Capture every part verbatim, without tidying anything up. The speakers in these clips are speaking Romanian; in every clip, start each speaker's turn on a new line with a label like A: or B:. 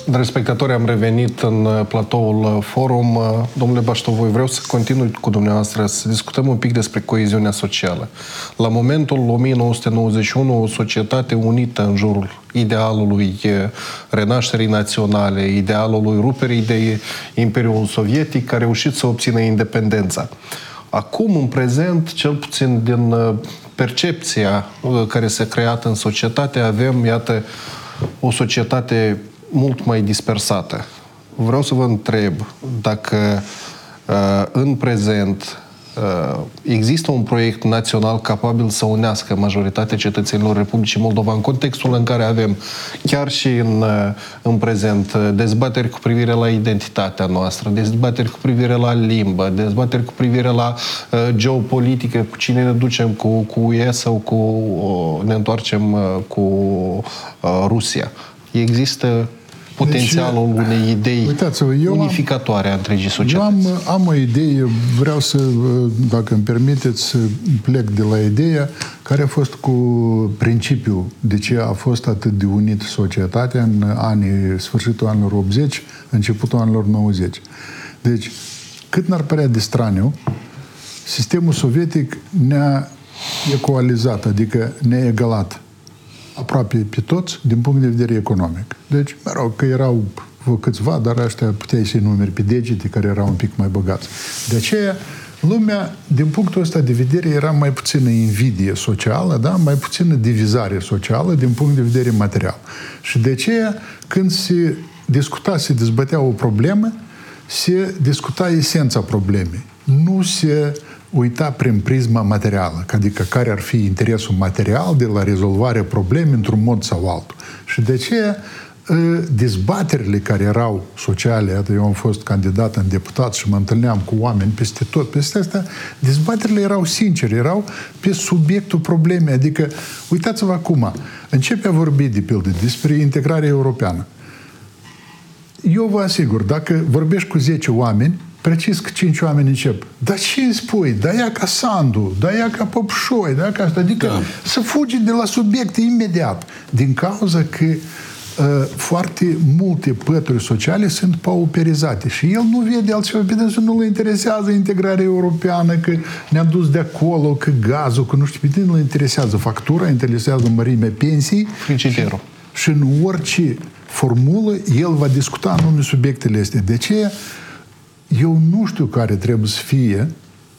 A: Dragi spectatori, am revenit în platoul Forum. Domnule Baștovoi, vreau să continui cu dumneavoastră să discutăm un pic despre coeziunea socială. La momentul o mie nouă sute nouăzeci și unu, o societate unită în jurul idealului renașterii naționale, idealului ruperii de Imperiul Sovietic, a reușit să obțină independența. Acum, în prezent, cel puțin din percepția care s-a creat în societate, avem, iată, o societate mult mai dispersată. Vreau să vă întreb dacă în prezent există un proiect național capabil să unească majoritatea cetățenilor Republicii Moldova în contextul în care avem chiar și în, în prezent dezbateri cu privire la identitatea noastră, dezbateri cu privire la limbă, dezbateri cu privire la uh, geopolitică, cu cine ne ducem, cu, cu U E sau cu, uh, ne întoarcem uh, cu uh, Rusia. Există potențialul deci, unei idei unificatoare a întregii societăți.
B: Eu am, am o idee, vreau să, dacă îmi permiteți, să plec de la ideea care a fost cu principiul de ce a fost atât de unit societatea în anii, sfârșitul anilor optzeci, începutul anilor nouăzeci. Deci, cât n-ar părea de straniu, sistemul sovietic ne-a ecoalizat, adică ne-a egalat aproape pe toți, din punct de vedere economic. Deci, mă rog, că erau câțiva, dar ăștia puteai să-i numeri pe degete, care erau un pic mai bogați. De aceea, lumea, din punctul ăsta de vedere, era mai puțină invidie socială, da? Mai puțină divizare socială din punct de vedere material. Și de aceea, când se discuta, se dezbătea o problemă, se discuta esența problemei. Nu se uita prin prisma materială, adică care ar fi interesul material de la rezolvarea problemei într-un mod sau altul. Și de aceea dezbaterile care erau sociale, iată, eu am fost candidat în deputat și mă întâlneam cu oameni peste tot, peste asta, dezbaterile erau sincere, erau pe subiectul problemei. Adică, uitați-vă acum, începe a vorbi, de pildă, despre integrarea europeană. Eu vă asigur, dacă vorbești cu zece oameni, precis că cinci oameni încep. Dar ce îmi spui? Da ea ca Sandu, da ea ca Popșoi, da ca asta. Adică da. Să fugi de la subiecte imediat. Din cauza că uh, foarte multe pături sociale sunt pauperizate și el nu vede altceva, pe dânsul nu-l interesează integrarea europeană, că ne-a dus de acolo, că gazul, că nu știu, pe dânsul nu-l interesează factura, interesează mărimea pensii.
A: Frigiderul.
B: Și, și în orice formulă el va discuta anume subiectele astea. De aceea eu nu știu care trebuie să fie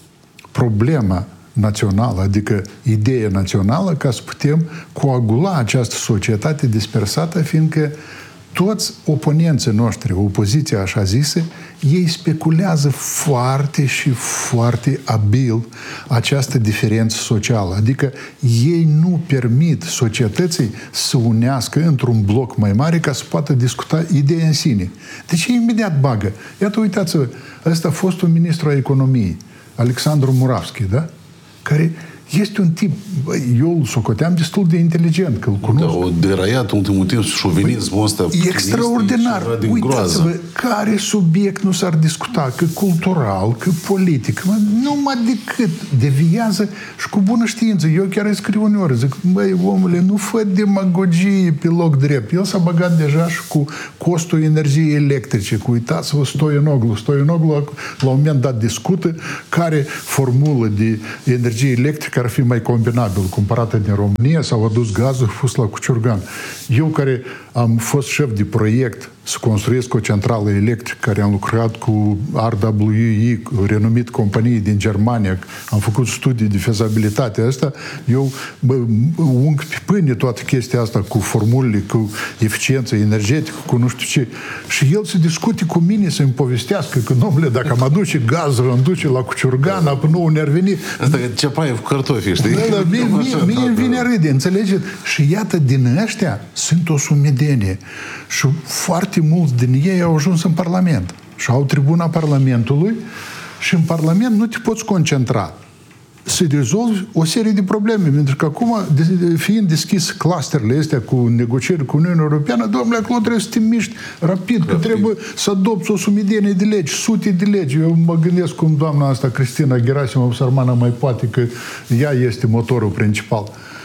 B: problema națională, adică ideea națională, ca să putem coagula această societate dispersată, fiindcă toți oponenții noștri, opoziția așa zisă, ei speculează foarte și foarte abil această diferență socială. Adică ei nu permit societății să unească într-un bloc mai mare ca să poată discuta ideea în sine. Deci ei imediat bagă. Iată, uitați-vă, ăsta a fost un ministru al economiei, Alexandru Muravski, da? Care este un tip, eu îl socoteam destul de inteligent, că îl cunosc.
C: Da, o deraiat ultimul timp, șovinismul ăsta.
B: E extraordinar. Uitați-vă, care subiect nu s-ar discuta, că cultural, că politic, numai decât deviază și cu bună știință. Eu chiar îi scriu uneori, zic, băi, omule, nu fă demagogie pe loc drept. El s-a băgat deja și cu costul energiei electrice, cu uitați-vă Stoianoglu. Stoianoglu la un moment dat discută care formulă de energie electrică ar fi mai combinabil, cumpărată din România, s-au adus gazul, a fost la Cuciurgan. Eu, care am fost șef de proiect să construiesc o centrală electrică, care am lucrat cu R W E, renumit companie din Germania, am făcut studii de fezabilitate asta, eu bă, ung pe pâine toată chestia asta cu formulele, cu eficiență energetică, cu nu știu ce. Și el se discute cu mine să-mi povestească că, domnule, dacă am aduce gazul, îmi duce la Cuciurgan, apă nu ne-ar veni.
C: Asta e cepaie cu cartofi, știi?
B: Da, da, mie, mie, mie îmi vine râde, înțelegeți? Și iată, din ăștia sunt o sumedenie. Și foarte mulți din ei au ajuns în Parlament. Și au tribuna Parlamentului și în Parlament nu te poți concentra să rezolvi o serie de probleme. Pentru că acum, fiind deschis clusterele astea cu negocieri cu Uniunea Europeană, domnule, acolo trebuie să te miști rapid, că trebuie să adopți o sumedenie de legi, sute de legi. Eu mă gândesc cum doamna asta, Cristina Gerasimov, sărmana, mai poate că ea este motorul principal.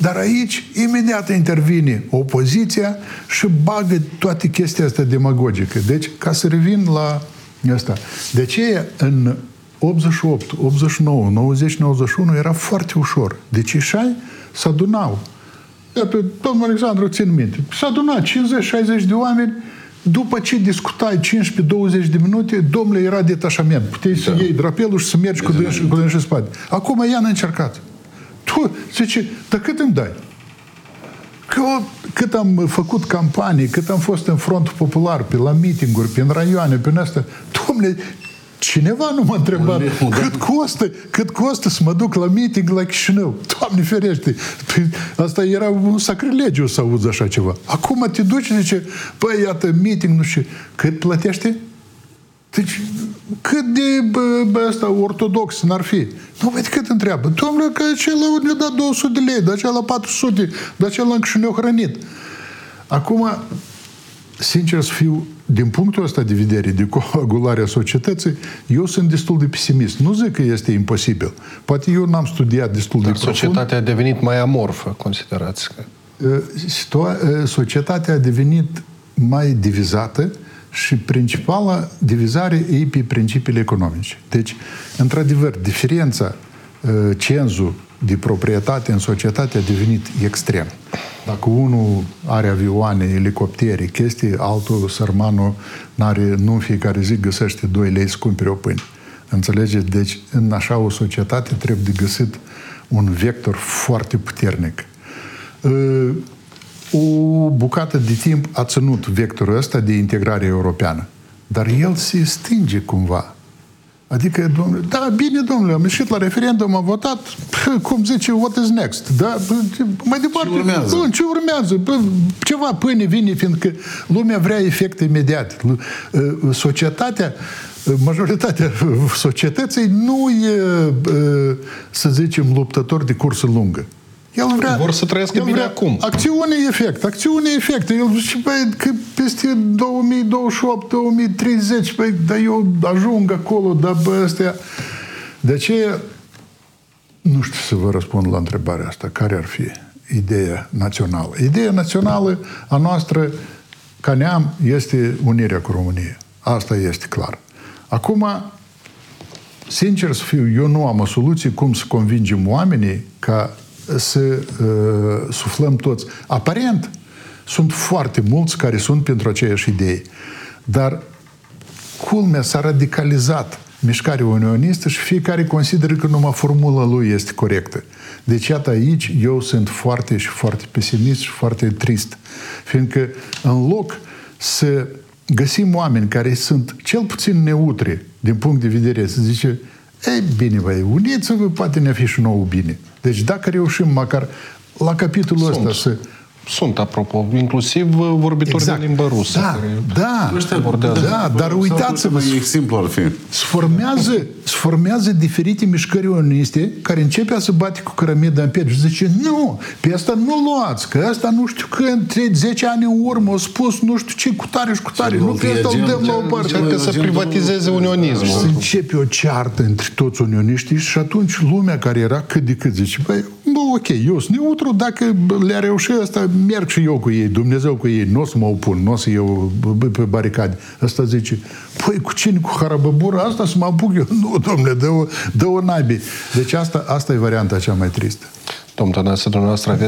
B: Dar aici, imediat intervine opoziția și bagă toate chestia asta demagogică. Deci, ca să revin la asta. De ce în optzeci și opt, optzeci și nouă, nouăzeci, nouăzeci și unu era foarte ușor. Deci ieșai, se adunau. Iată, domnul Alexandru, țin minte, s-a adunat cincizeci șaizeci de oameni, după ce discutai cincisprezece douăzeci de minute, domnule, era detașament. Puteai da. să iei drapelul și să mergi cu dâns și spate. Acum ea n-a încercat. Tu, zice, dar cât îmi dai? Că, cât am făcut campanii, cât am fost în Frontul Popular, pe la meeting-uri, prin raioane, prin astea, domnule, cineva nu m-a întrebat cât costă, cât costă să mă duc la meeting la Chișinău. Doamne ferește! Asta era un sacrilegiu să auzi așa ceva. Acum te duci și zice, păi, iată, meeting, nu știu, cât plătește? Deci, cât de bă, bă, asta, ortodox n-ar fi? Nu, vezi cât întreabă. Domnule, că acela ne-a dat două sute de lei, de acela patru sute, de acela încă și ne-a hrănit. Acum, sincer să fiu, din punctul ăsta de vedere, de coagularea societății, eu sunt destul de pesimist. Nu zic că este imposibil. Poate eu n-am studiat destul
A: Dar
B: de profund.
A: societatea a devenit mai amorfă, considerați că?
B: Societatea a devenit mai divizată și principala divizare e pe principiile economice. Deci, într-adevăr, diferența, cenzul de proprietate în societate a devenit extrem. Dacă unul are avioane, elicoptere, chestii, altul, sărmanul, n-are, nu în fiecare zi găsește doi lei să cumpere o pâine. Înțelegeți? Deci, în așa o societate trebuie de găsit un vector foarte puternic. O bucată de timp a ținut vectorul ăsta de integrare europeană. Dar el se stinge cumva. Adică, domnule, da, bine, domnule, am ieșit la referendum, am votat, cum zice, what is next? Da, mai departe,
C: ce urmează?
B: Bă, ce urmează? Bă, ceva pâine vine, fiindcă lumea vrea efecte imediate. Societatea, majoritatea societății nu e, să zicem, luptător de cursă lungă. El vrea,
A: vor să trăiască
B: el
A: bine
B: vrea
A: acum.
B: Acțiune-efect, acțiune-efect. El zice, băi, că peste două mii douăzeci și opt două mii treizeci, băi, dar eu ajung acolo, dar bă, astea... De aceea, nu știu să vă răspund la întrebarea asta. Care ar fi ideea națională? Ideea națională a noastră, ca neam, este unirea cu România. Asta este clar. Acum, sincer să fiu, eu nu am o soluție cum să convingem oamenii ca să uh, suflăm toți. Aparent, sunt foarte mulți care sunt pentru aceeași idee. Dar culmea s-a radicalizat mișcarea unionistă și fiecare consideră că numai formula lui este corectă. Deci, iată, aici eu sunt foarte și foarte pesimist și foarte trist. Fiindcă în loc să găsim oameni care sunt cel puțin neutri din punct de vedere, să zice, ei, bine, băi, uniți-vă, poate ne-a fi și nouă bine. Deci dacă reușim măcar la capitolul
A: Sunt.
B: ăsta să...
A: Sunt, apropo, inclusiv vorbitori
B: Exact.
A: de limba rusă.
B: Da,
A: care
B: da,
A: abordează.
B: da, dar uitați-vă,
C: Exemplu ar fi.
B: se formează, se formează diferite mișcări unioniste care începea să bate cu cărămida în piept și zice, nu, pe asta nu luați, că asta nu știu când, zece ani în urmă au spus nu știu ce, cu tare și cu tare, nu pe asta îl dăm la o parte.
A: Încearcă să privatizeze unionismul.
B: Se începe o ceartă între toți unioniștii și atunci lumea care era cât de cât zice, băi, bă, ok, eu sunt neutru, dacă le-a reușit asta, merg și eu cu ei, Dumnezeu cu ei, nu o să mă opun, nu o să eu pe baricade. Asta zice, păi cu cine, cu harabăbura asta să mă apuc eu? Nu, domnule, dă-o, dă-o naibii. Deci asta, asta e varianta cea mai tristă.
A: Domnul Tănase, dumneavoastră aveți